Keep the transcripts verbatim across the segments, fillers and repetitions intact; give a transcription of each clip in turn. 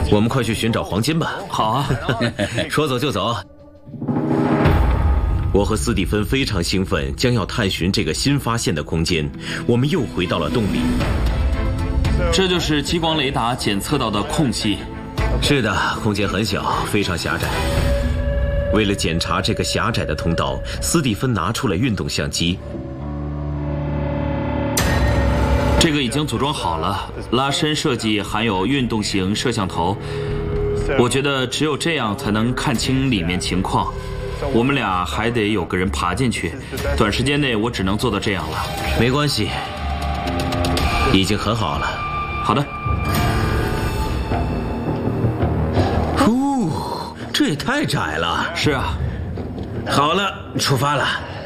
我们快去寻找黄金吧。 好啊， 说走就走。我和斯蒂芬非常兴奋，将要探寻这个新发现的空间。我们又回到了洞里。 这就是激光雷达检测到的空隙。 是的，空间很小，非常狭窄。为了检查这个狭窄的通道，斯蒂芬拿出了运动相机。 这个已经组装好了，拉伸设计含有运动型摄像头。我觉得只有这样才能看清里面情况。我们俩还得有个人爬进去，短时间内我只能做到这样了。 没关系，已经很好了。 好的。 呼，这也太窄了。 是啊。 好了，出发了。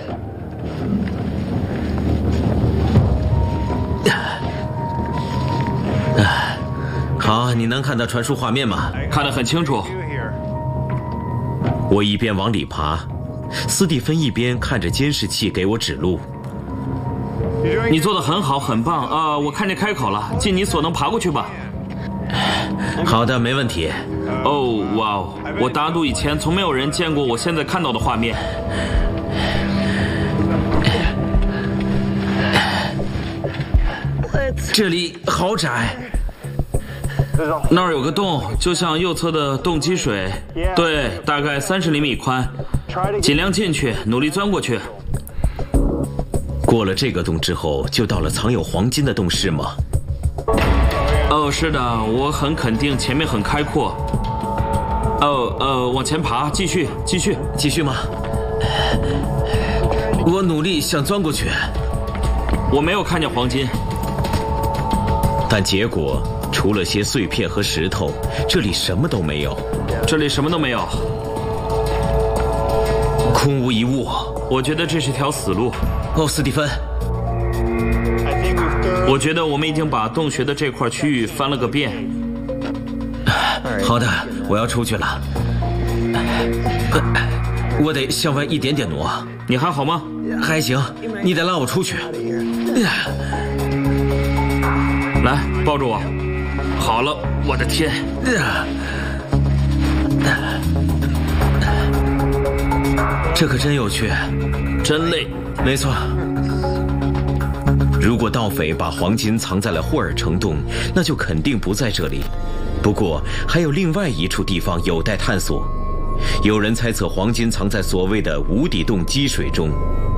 好，你能看到传输画面吗？ 看得很清楚。 我一边往里爬，斯蒂芬一边看着监视器给我指路。 你做得很好，很棒啊、呃！我看见开口了，尽你所能爬过去吧。 好的，没问题。 哦，哇哦！我打赌以前从没有人见过我现在看到的画面。 这里好窄。 那儿有个洞，就像右侧的洞积水。对，大概三十厘米宽。尽量进去，努力钻过去。 过了这个洞之后，就到了藏有黄金的洞室吗？ 哦，是的，我很肯定前面很开阔。哦，呃，往前爬，继续，继续， 继续吗？我努力想钻过去。 我没有看见黄金， 但结果除了些碎片和石头，这里什么都没有。 这里什么都没有， 空无一物。 我觉得这是条死路。 哦，斯蒂芬， 我觉得我们已经把洞穴的这块区域翻了个遍。 好的，我要出去了。我得向外一点点挪。 你还好吗？ 还行，你得拉我出去。 来，抱住我。好了，我的天！ 这可真有趣， 真累。 没错。如果盗匪把黄金藏在了霍尔城洞，那就肯定不在这里。不过，还有另外一处地方有待探索。有人猜测黄金藏在所谓的无底洞积水中。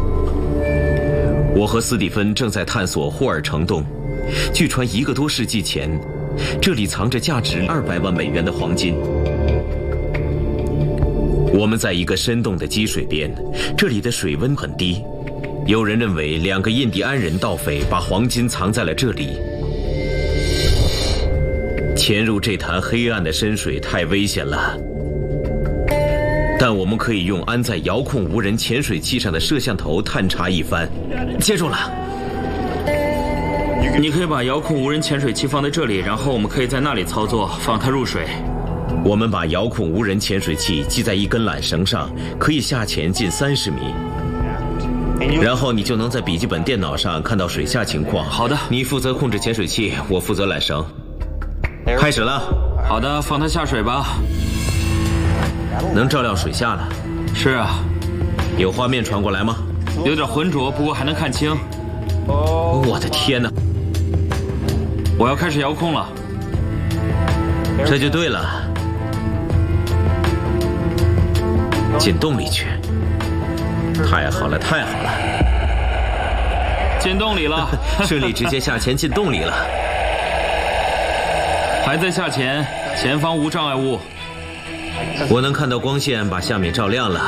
我和斯蒂芬正在探索霍尔城洞。据传，一个多世纪前，这里藏着价值二百万美元的黄金。我们在一个深洞的积水边，这里的水温很低。有人认为两个印第安人盗匪把黄金藏在了这里。潜入这潭黑暗的深水太危险了，但我们可以用安在遥控无人潜水器上的摄像头探查一番。接住了。 你可以把遥控无人潜水器放在这里，然后我们可以在那里操作，放它入水。 我们把遥控无人潜水器系在一根缆绳上，可以下潜近三十米。然后你就能在笔记本电脑上看到水下情况。 好的， 你负责控制潜水器，我负责缆绳。开始了。 好的，放它下水吧。 能照亮水下了。 是啊。 有画面传过来吗？ 有点浑浊，不过还能看清。 我的天哪！ 我要开始遥控了。 这就对了。进洞里去。太好了，太好了！ 进洞里了， 顺利直接下潜进洞里了。 还在下潜，前方无障碍物。 我能看到光线把下面照亮了。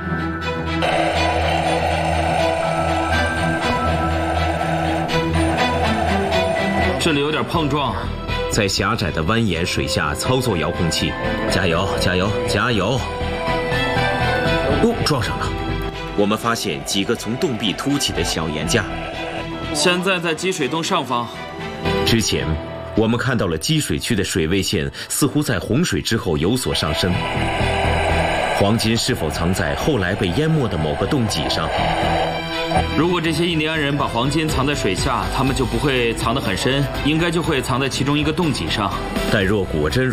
这里有点碰撞。 在狭窄的蜿蜒水下操作遥控器，加油，加油，加油！哦，撞上了。我们发现几个从洞壁凸起的小岩架。 现在在积水洞上方。 之前我们看到了积水区的水位线似乎在洪水之后有所上升。黄金是否藏在后来被淹没的某个洞脊上？ 如果这些印第安人把黄金藏在水下，他们就不会藏得很深，应该就会藏在其中一个洞脊上。 但若果真